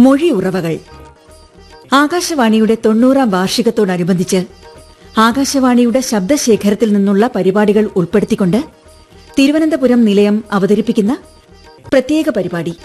മൊഴിയുറവകൾ. ആകാശവാണിയുടെ 90-ാം വാർഷികത്തോടനുബന്ധിച്ച് ആകാശവാണിയുടെ ശബ്ദശേഖരത്തിൽ നിന്നുള്ള പരിപാടികൾ ഉൾപ്പെടുത്തിക്കൊണ്ട് തിരുവനന്തപുരം നിലയം അവതരിപ്പിക്കുന്ന പ്രത്യേക പരിപാടി.